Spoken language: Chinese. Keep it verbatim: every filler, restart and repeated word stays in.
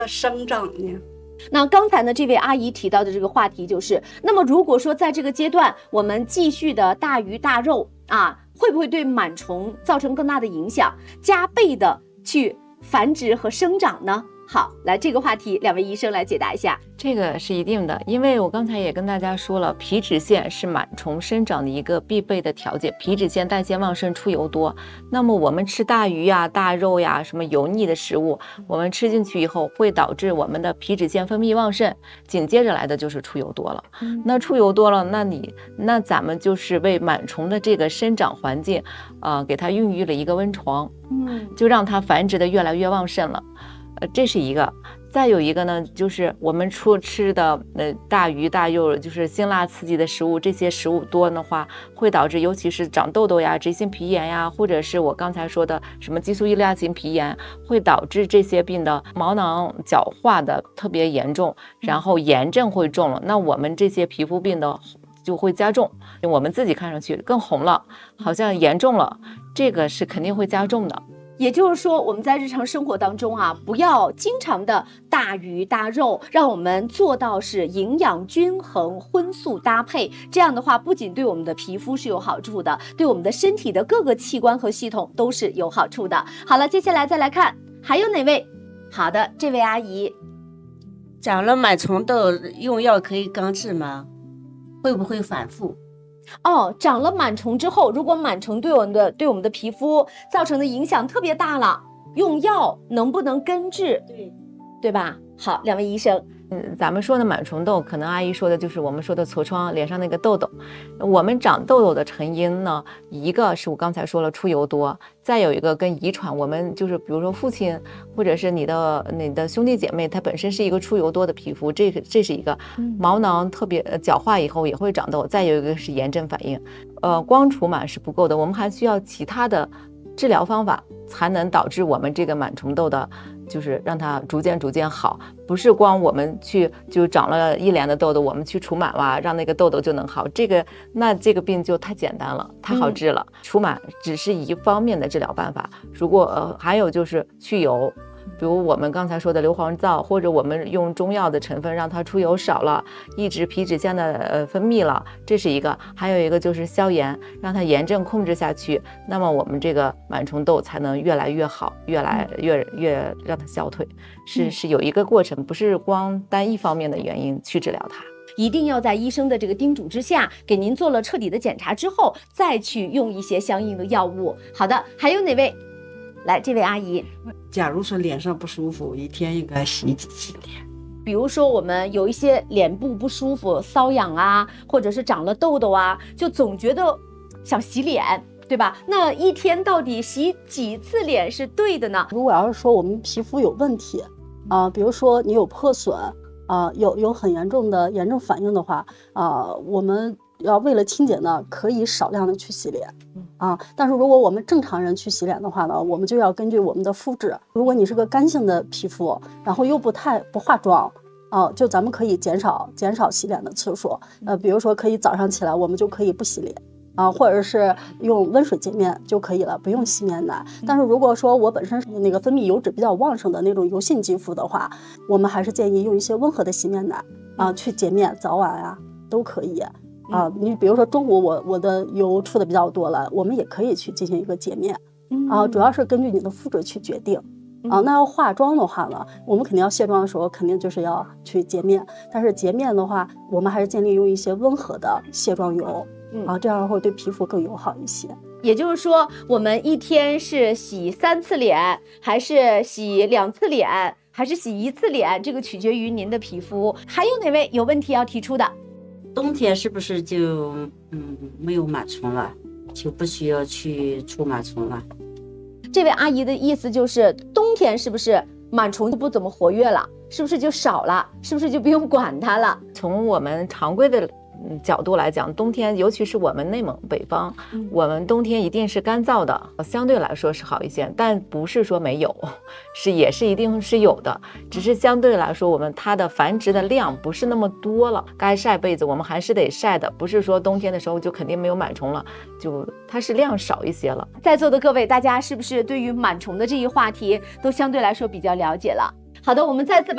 生长呢？ 那刚才呢，这位阿姨提到的这个话题就是，那么如果说在这个阶段我们继续的大鱼大肉啊，会不会对螨虫造成更大的影响，加倍的去繁殖和生长呢？好，来这个话题，两位医生来解答一下。 这个是一定的，因为我刚才也跟大家说了，皮脂腺是螨虫生长的一个必备的条件。皮脂腺代谢旺盛，出油多。那么我们吃大鱼呀、大肉呀，什么油腻的食物，我们吃进去以后，会导致我们的皮脂腺分泌旺盛，紧接着来的就是出油多了。嗯、那出油多了，那你那咱们就是为螨虫的这个生长环境，呃，给它孕育了一个温床，嗯，就让它繁殖的越来越旺盛了。呃，这是一个。再有一个呢，就是我们出吃的呃大鱼大肉，就是辛辣刺激的食物，这些食物多的话，会导致尤其是长痘痘呀、脂性皮炎呀，或者是我刚才说的什么激素依赖型皮炎，会导致这些病的毛囊角化的特别严重，然后炎症会重了，那我们这些皮肤病的就会加重，我们自己看上去更红了，好像严重了，这个是肯定会加重的。 也就是说，我们在日常生活当中啊，不要经常的大鱼大肉，让我们做到是营养均衡、荤素搭配。这样的话，不仅对我们的皮肤是有好处的，对我们的身体的各个器官和系统都是有好处的。好了，接下来再来看还有哪位？好的，这位阿姨， 长了螨虫痘，用药可以根治吗？会不会反复？ 哦，长了螨虫之后，如果螨虫对我们的对我们的皮肤造成的影响特别大了，用药能不能根治？对，对吧？好，两位医生。 嗯，咱们说的螨虫痘，可能阿姨说的就是我们说的痤疮，脸上那个痘痘。我们长痘痘的成因呢，一个是我刚才说了出油多，再有一个跟遗传，我们就是比如说父亲或者是你的你的兄弟姐妹，他本身是一个出油多的皮肤，这个这是一个毛囊特别角化以后也会长痘，再有一个是炎症反应。呃，光除螨是不够的，我们还需要其他的治疗方法，才能导致我们这个螨虫痘的。就是让它逐渐逐渐好，不是光我们去就长了一脸的痘痘，我们去除螨哇，让那个痘痘就能好，这个那这个病就太简单了，太好治了。嗯、除螨只是一方面的治疗办法，如果、呃、还有就是去油。比如我们刚才说的硫磺皂，或者我们用中药的成分让它出油少了，抑制皮脂腺的呃分泌了，这是一个。还有一个就是消炎，让它炎症控制下去，那么我们这个螨虫痘才能越来越好，越来越越让它消退，是是有一个过程，不是光单一方面的原因去治疗它。 一定要在医生的这个叮嘱之下，给您做了彻底的检查之后，再去用一些相应的药物。好的，还有哪位？来，这位阿姨， 假如说脸上不舒服，一天应该洗几次脸？ 比如说我们有一些脸部不舒服、瘙痒啊，或者是长了痘痘啊，就总觉得想洗脸，对吧？那一天到底洗几次脸是对的呢？ 如果要是说我们皮肤有问题啊、呃，比如说你有破损啊、呃，有有很严重的炎症反应的话啊、呃，我们要为了清洁呢，可以少量的去洗脸啊。但是如果我们正常人去洗脸的话呢，我们就要根据我们的肤质。如果你是个干性的皮肤，然后又不太不化妆啊，就咱们可以减少减少洗脸的次数。呃，比如说可以早上起来我们就可以不洗脸啊，或者是用温水洁面就可以了，不用洗面奶。但是如果说我本身是那个分泌油脂比较旺盛的那种油性肌肤的话，我们还是建议用一些温和的洗面奶啊去洁面，早晚啊都可以。啊，你比如说中午我我的油出的比较多了，我们也可以去进行一个洁面，啊，主要是根据你的肤质去决定。啊，那要化妆的话呢，我们肯定要卸妆的时候肯定就是要去洁面，但是洁面的话，我们还是建议用一些温和的卸妆油，啊，这样会对皮肤更友好一些。 也就是说，我们一天是洗三次脸，还是洗两次脸，还是洗一次脸，这个取决于您的皮肤。还有哪位有问题要提出的？ 冬天是不是就嗯没有螨虫了，就不需要去除螨虫了？ 这位阿姨的意思就是冬天是不是螨虫就不怎么活跃了，是不是就少了，是不是就不用管它了？ 从我们常规的角度来讲，冬天尤其是我们内蒙北方、嗯、我们冬天一定是干燥的，相对来说是好一些，但不是说没有，是也是一定是有的，只是相对来说我们它的繁殖的量不是那么多了，该晒被子我们还是得晒的，不是说冬天的时候就肯定没有螨虫了，就它是量少一些了。 在座的各位，大家是不是对于螨虫的这一话题都相对来说比较了解了？好的，我们再次把